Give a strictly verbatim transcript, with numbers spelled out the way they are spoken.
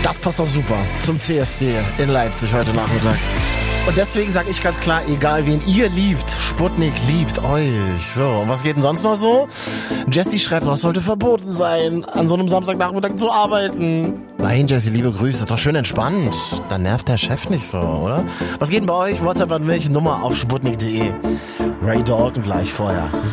Das passt doch super zum C S D in Leipzig heute Nachmittag. Und deswegen sage ich ganz klar, egal wen ihr liebt, Sputnik liebt euch. So, und was geht denn sonst noch so? Jessie schreibt, was sollte verboten sein, an so einem Samstagnachmittag zu arbeiten. Nein, Jessie, liebe Grüße, ist doch schön entspannt. Dann nervt der Chef nicht so, oder? Was geht denn bei euch? WhatsApp an welche Nummer auf sputnik punkt de. Ray Dalton gleich vorher.